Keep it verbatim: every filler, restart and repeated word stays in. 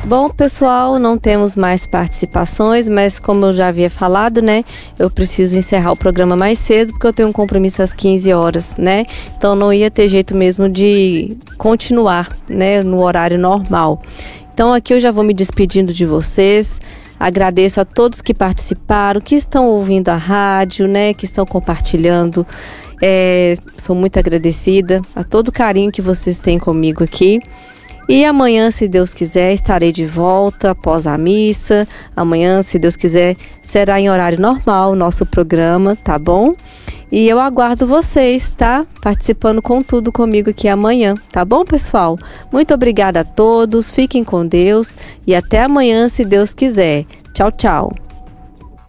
Bom, pessoal, não temos mais participações, mas como eu já havia falado, né, eu preciso encerrar o programa mais cedo, porque eu tenho um compromisso às quinze horas, né, então não ia ter jeito mesmo de continuar, né, no horário normal. Então aqui eu já vou me despedindo de vocês. Agradeço a todos que participaram, que estão ouvindo a rádio, né, que estão compartilhando. É, sou muito agradecida a todo o carinho que vocês têm comigo aqui. E amanhã, se Deus quiser, estarei de volta após a missa. Amanhã, se Deus quiser, será em horário normal o nosso programa, tá bom? E eu aguardo vocês, tá? Participando com tudo comigo aqui amanhã, tá bom, pessoal? Muito obrigada a todos, fiquem com Deus e até amanhã, se Deus quiser. Tchau, tchau.